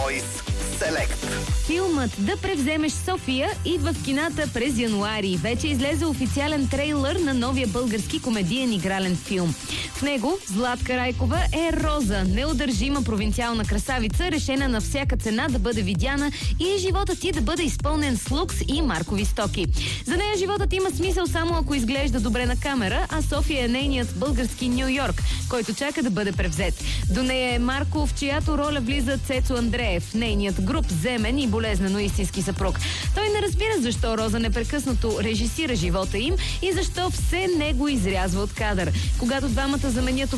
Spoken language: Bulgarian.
Voice Select. Филмът "Да превземеш София" идва в кината през януари. Вече излезе официален трейлър на новия български комедиен игрален филм. В него Златка Райкова е Роза, неудържима провинциална красавица, решена на всяка цена да бъде видяна и животът ти да бъде изпълнен с лукс и маркови стоки. За нея животът има смисъл само ако изглежда добре на камера, а София е нейният български Ню Йорк, който чака да бъде превзет. До нея е Марко, в чиято роля влиза Цецо Андреев, нейният груб, земен и болезнено истински съпруг. Той не разбира защо Роза непрекъснато режисира живота им и защо все него изрязва от кадър. Когато двамата заменят